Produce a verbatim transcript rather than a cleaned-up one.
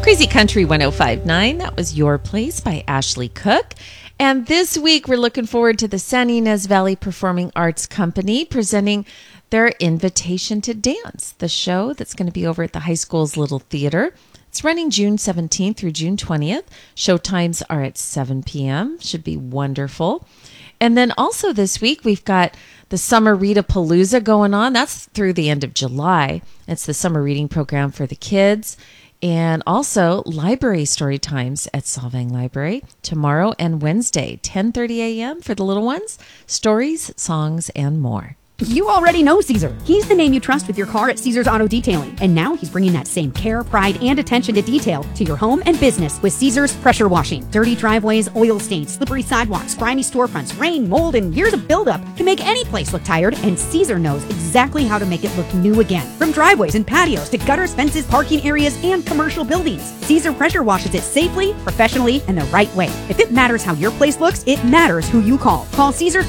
Crazy Country one oh five point nine, that was Your Place by Ashley Cook. And this week we're looking forward to the San Ynez Valley Performing Arts Company presenting their Invitation to Dance, the show that's going to be over at the high school's Little Theater. It's running June seventeenth through June twentieth. Show times are at seven p.m. Should be wonderful. And then also this week we've got the Summer Read-a-Palooza going on. That's through the end of July. It's the summer reading program for the kids. And also library story times at Solvang Library tomorrow and Wednesday, ten thirty a.m. for the little ones, stories, songs, and more. You already know Caesar. He's the name you trust with your car at Caesar's Auto Detailing. And now he's bringing that same care, pride, and attention to detail to your home and business with Caesar's Pressure Washing. Dirty driveways, oil stains, slippery sidewalks, grimy storefronts, rain, mold, and years of buildup can make any place look tired, and Caesar knows exactly how to make it look new again. From driveways and patios to gutters, fences, parking areas, and commercial buildings, Caesar pressure washes it safely, professionally, and the right way. If it matters how your place looks, it matters who you call. Call Caesar's